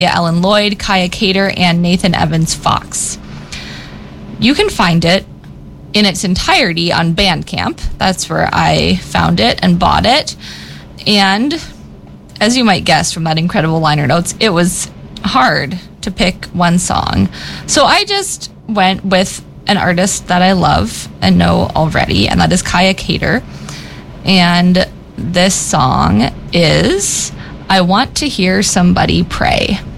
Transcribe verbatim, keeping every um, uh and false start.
Ellen Lloyd, Kaya Cater, and Nathan Evans Fox. You can find it in its entirety on Bandcamp. That's where I found it and bought it. And as you might guess from that incredible liner notes, it was hard to pick one song. So I just went with an artist that I love and know already, and that is Kaya Cater. And this song is I Want to Hear Somebody Pray.